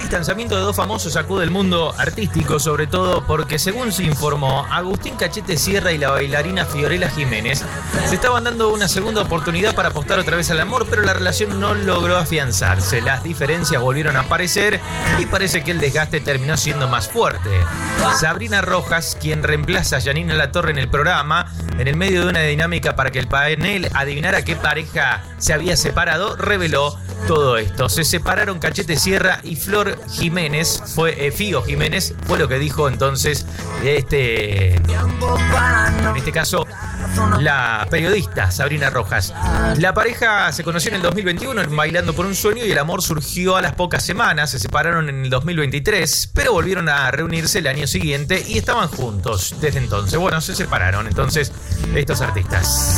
distanciamiento de dos famosos sacude el mundo artístico, sobre todo porque, según se informó, Agustín Cachete Sierra y la bailarina Fiorella Jiménez se estaban dando una segunda oportunidad para apostar otra vez al amor, pero la relación no logró afianzarse. Las diferencias volvieron a aparecer y parece que el desgaste terminó siendo más fuerte. Sabrina Rojas, quien reemplaza a Janina Latorre en el programa, en el medio de una dinámica para que el panel adivinara qué pareja se había separado, reveló todo esto. Se separaron Cachete Sierra y Fío Jiménez, fue lo que dijo entonces en este caso la periodista Sabrina Rojas. La pareja se conoció en el 2021 en Bailando por un Sueño y el amor surgió a las pocas semanas. Se separaron en el 2023, pero volvieron a reunirse el año siguiente y estaban juntos desde entonces. Bueno, se separaron entonces estos artistas.